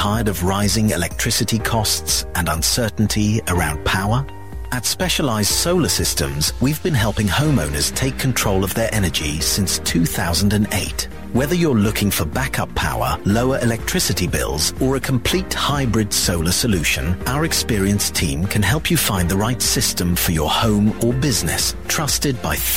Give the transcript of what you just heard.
tired of rising electricity costs and uncertainty around power? At Specialized Solar Systems, we've been helping homeowners take control of their energy since 2008. Whether you're looking for backup power, lower electricity bills, or a complete hybrid solar solution, our experienced team can help you find the right system for your home or business, trusted by